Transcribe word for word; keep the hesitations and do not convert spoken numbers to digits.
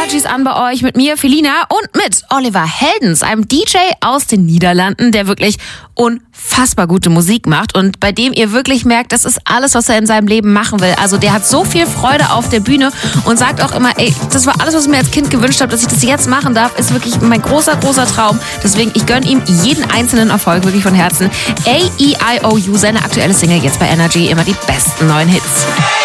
Energies an bei euch mit mir, Felina, und mit Oliver Heldens, einem D J aus den Niederlanden, der wirklich unfassbar gute Musik macht und bei dem ihr wirklich merkt, das ist alles, was er in seinem Leben machen will. Also der hat so viel Freude auf der Bühne und sagt auch immer, ey, das war alles, was ich mir als Kind gewünscht habe, dass ich das jetzt machen darf, ist wirklich mein großer, großer Traum. Deswegen, ich gönne ihm jeden einzelnen Erfolg wirklich von Herzen. A E I O U, seine aktuelle Single jetzt bei Energy, immer die besten neuen Hits.